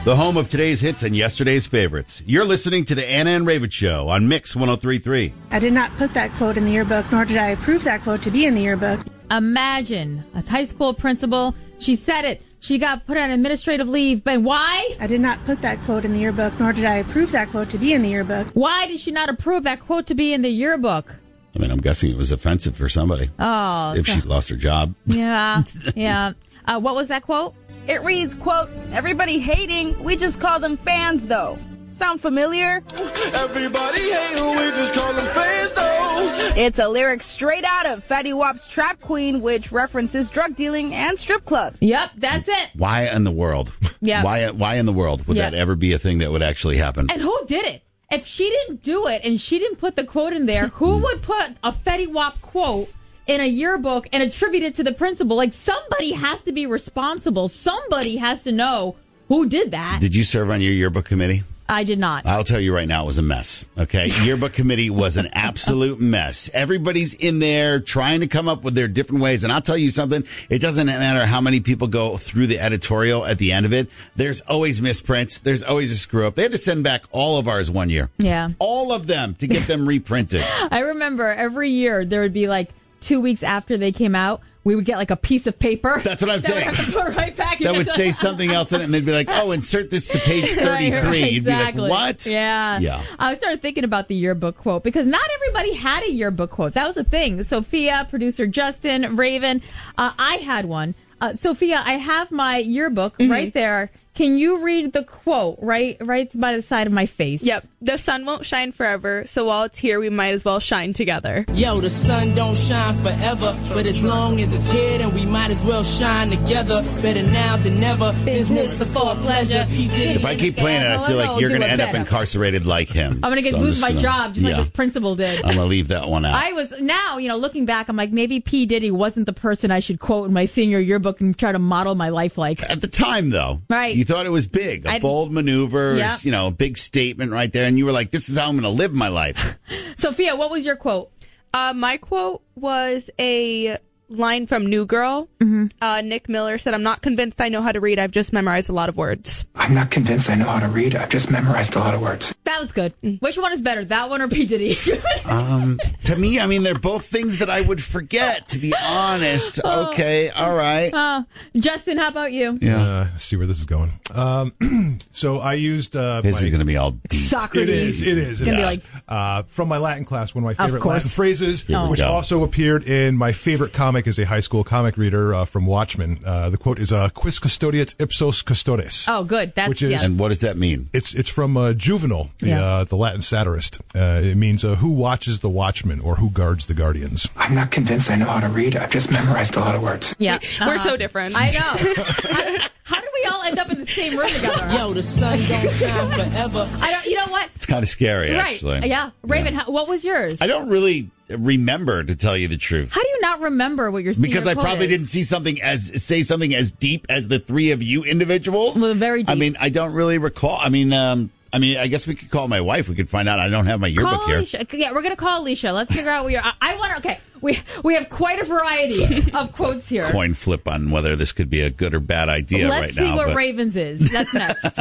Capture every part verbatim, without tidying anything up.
The home of today's hits and yesterday's favorites. You're listening to the Anna and Raven Show on Mix one oh three point three. I did not put that quote in the yearbook, nor did I approve that quote to be in the yearbook. Imagine a high school principal. She said it. She got put on administrative leave. But why? I did not put that quote in the yearbook, nor did I approve that quote to be in the yearbook. Why did she not approve that quote to be in the yearbook? I mean, I'm guessing it was offensive for somebody. Oh. If so, she lost her job. Yeah, yeah. Uh, what was that quote? It reads, quote, everybody hating, we just call them fans, though. Sound familiar? Everybody hating, we just call them fans, though. It's a lyric straight out of Fetty Wap's Trap Queen, which references drug dealing and strip clubs. Yep, that's it. Why in the world? Yeah. Why, why in the world would Yep. that ever be a thing that would actually happen? And who did it? If she didn't do it and she didn't put the quote in there, who would put a Fetty Wap quote in a yearbook and attribute it to the principal? Like, somebody has to be responsible. Somebody has to know who did that. Did you serve on your yearbook committee? I did not. I'll tell you right now, it was a mess. Okay. Yearbook committee was an absolute mess. Everybody's in there trying to come up with their different ways. And I'll tell you something. It doesn't matter how many people go through the editorial at the end of it. There's always misprints. There's always a screw up. They had to send back all of ours one year. Yeah. All of them to get them reprinted. I remember every year there would be like two weeks after they came out, we would get like a piece of paper. That's what I'm that saying. We have to put right back That in. would say something else in it, and they'd be like, oh, insert this to page thirty-three. Right, right, You'd exactly. be like, what? Yeah. Yeah. I started thinking about the yearbook quote because not everybody had a yearbook quote. That was the thing. Sophia, producer Justin, Raven, uh, I had one. Uh, Sophia, I have my yearbook mm-hmm. right there. Can you read the quote right right by the side of my face? Yep. The sun won't shine forever, so while it's here, we might as well shine together. Yo, the sun don't shine forever, but as long as it's here, then we might as well shine together. Better now than never. Business before pleasure. If I keep playing it, I feel like you're going to end up better. incarcerated like him. I'm going to get So lose my gonna, job just yeah. like this principal did. I'm going to leave that one out. I was, now, you know, looking back, I'm like, maybe P. Diddy wasn't the person I should quote in my senior yearbook and try to model my life like. At the time, though, right? You thought it was big, a I'd, bold maneuver, yeah. was, you know, a big statement right there, and you were like, this is how I'm going to live my life. Sophia, what was your quote? Uh, my quote was a line from New Girl. Mm-hmm. Uh, Nick Miller said, I'm not convinced I know how to read. I've just memorized a lot of words. I'm not convinced I know how to read. I've just memorized a lot of words. That was good. Mm. Which one is better, that one or P. Diddy? um, to me, I mean, they're both things that I would forget, to be honest. Oh. Okay, all right. Uh, Justin, how about you? Yeah. Uh, let's see where this is going. Um, so I used... Uh, this my, is going to be all deep. Socrates. It is, it is. It it's is. Like, uh, from my Latin class, one of my favorite of Latin phrases, oh. which also appeared in my favorite comic as a high school comic reader uh, from Watchmen. Uh, the quote is, uh, quis custodiet ipsos custodes. Oh, good. That's, which is, yeah. And what does that mean? It's it's from uh, Juvenal, the, yeah. uh, the Latin satirist. Uh, it means uh, who watches the watchman or who guards the guardians. I'm not convinced I know how to read. I've just memorized a lot of words. Yeah, We're uh, so different. I know. how, how did we all end up in the same room together? Yo, the sun don't shine forever. I don't. You know what? It's kind of scary, right. actually. Yeah, Raven. Yeah. How, what was yours? I don't really remember, to tell you the truth. How do you not remember what your senior Because I quote probably is? didn't see something as say something as deep as the three of you individuals. Well, very deep. I mean, I don't really recall. I mean, um, I mean, I guess we could call my wife. We could find out. I don't have my yearbook call here. Alicia. Yeah, we're gonna call Alicia. Let's figure out what you're. I, I want to. Okay, we we have quite a variety of quotes here. Coin flip on whether this could be a good or bad idea Let's right see now. what but... Ravens is. That's next.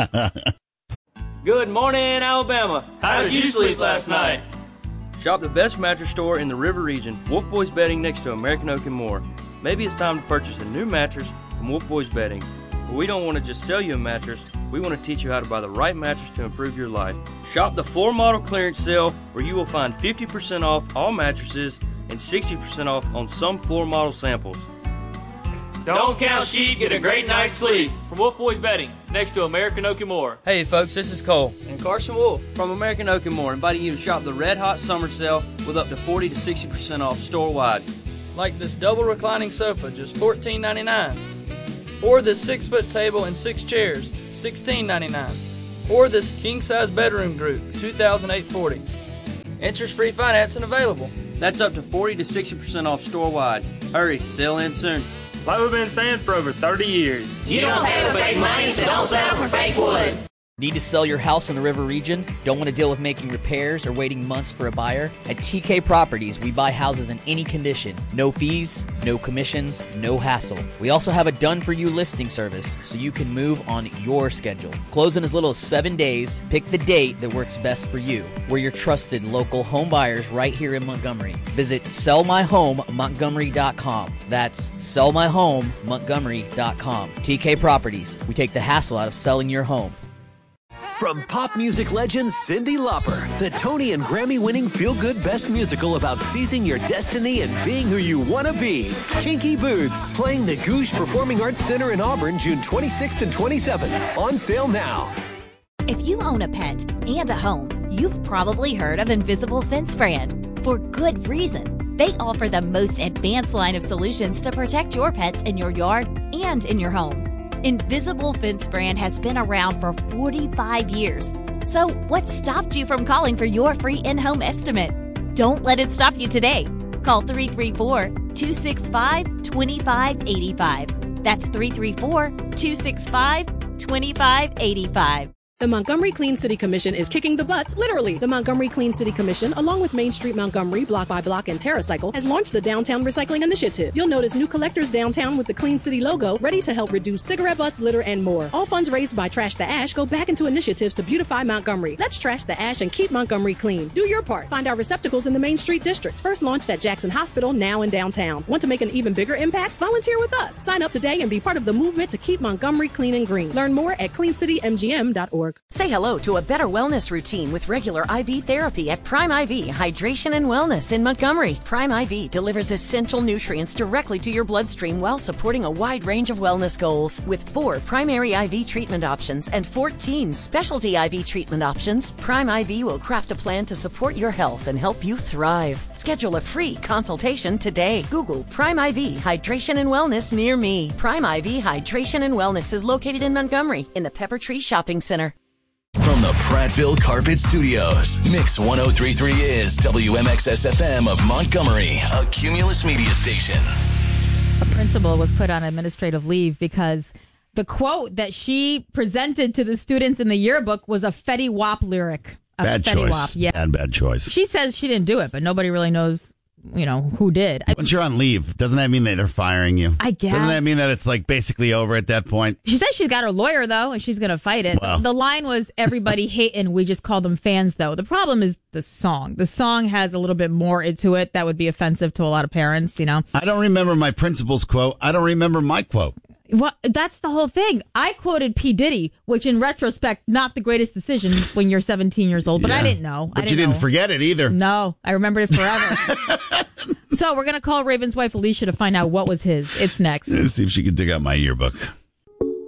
Good morning, Alabama. How did you sleep last night? Shop the best mattress store in the River Region, Wolf Boys Bedding next to American Oak and More. Maybe it's time to purchase a new mattress from Wolf Boys Bedding. But we don't want to just sell you a mattress. We want to teach you how to buy the right mattress to improve your life. Shop the floor model clearance sale where you will find fifty percent off all mattresses and sixty percent off on some floor model samples. Don't count sheep, get a great night's sleep. From Wolf Boys Bedding, next to American Oak and More. Hey folks, this is Cole and Carson Wolf from American Oak and More, inviting you to shop the Red Hot Summer Sale with up to forty to sixty percent off store-wide. Like this double reclining sofa, just fourteen ninety-nine. Or this six-foot table and six chairs, sixteen ninety-nine. Or this king-size bedroom group, two thousand eight hundred forty dollars. Interest-free financing available. That's up to forty to sixty percent off store-wide. Hurry, sale ends soon. Like we've been saying for over thirty years. You don't pay with fake money, so don't settle for fake wood. Need to sell your house in the River Region? Don't want to deal with making repairs or waiting months for a buyer? At T K Properties, we buy houses in any condition. No fees, no commissions, no hassle. We also have a done-for-you listing service, so you can move on your schedule. Close in as little as seven days. Pick the date that works best for you. We're your trusted local home buyers right here in Montgomery. Visit sell my home montgomery dot com. That's sell my home montgomery dot com. T K Properties. We take the hassle out of selling your home. From pop music legend Cyndi Lauper, the Tony and Grammy-winning feel-good best musical about seizing your destiny and being who you want to be. Kinky Boots, playing the Gouge Performing Arts Center in Auburn, June twenty-sixth and twenty-seventh. On sale now. If you own a pet and a home, you've probably heard of Invisible Fence Brand. For good reason. They offer the most advanced line of solutions to protect your pets in your yard and in your home. Invisible Fence Brand has been around for forty-five years. So what stopped you from calling for your free in-home estimate? Don't let it stop you today. Call three three four, two six five, two five eight five. That's three three four, two six five, two five eight five. The Montgomery Clean City Commission is kicking the butts, literally. The Montgomery Clean City Commission, along with Main Street Montgomery, Block by Block, and TerraCycle, has launched the Downtown Recycling Initiative. You'll notice new collectors downtown with the Clean City logo, ready to help reduce cigarette butts, litter, and more. All funds raised by Trash the Ash go back into initiatives to beautify Montgomery. Let's trash the ash and keep Montgomery clean. Do your part. Find our receptacles in the Main Street District. First launched at Jackson Hospital, now in downtown. Want to make an even bigger impact? Volunteer with us. Sign up today and be part of the movement to keep Montgomery clean and green. Learn more at clean city m g m dot org. Say hello to a better wellness routine with regular I V therapy at Prime I V Hydration and Wellness in Montgomery. Prime I V delivers essential nutrients directly to your bloodstream while supporting a wide range of wellness goals. With four primary I V treatment options and fourteen specialty I V treatment options, Prime I V will craft a plan to support your health and help you thrive. Schedule a free consultation today. Google Prime I V Hydration and Wellness near me. Prime I V Hydration and Wellness is located in Montgomery in the Pepper Tree Shopping Center. From the Prattville Carpet Studios, Mix one oh three point three is W M X S F M of Montgomery, a Cumulus media station. A principal was put on administrative leave because the quote that she presented to the students in the yearbook was a Fetty Wap lyric. A Bad Fetty choice. Wap, yeah. Bad, bad choice. She says she didn't do it, but nobody really knows, you know, who did. Once you're on leave, doesn't that mean that they're firing you? I guess. Doesn't that mean that it's like basically over at that point? She says she's got her lawyer, though, and she's going to fight it. Well. The line was, everybody hating, we just call them fans, though. The problem is the song. The song has a little bit more into it that would be offensive to a lot of parents, you know. I don't remember my principal's quote. I don't remember my quote. Well, that's the whole thing. I quoted P. Diddy, which in retrospect, not the greatest decision when you're seventeen years old, but Yeah. I didn't know. But I didn't you didn't know. forget it either. No, I remembered it forever. So we're going to call Raven's wife Alicia to find out what was his. It's next. Let's see if she can dig out my yearbook.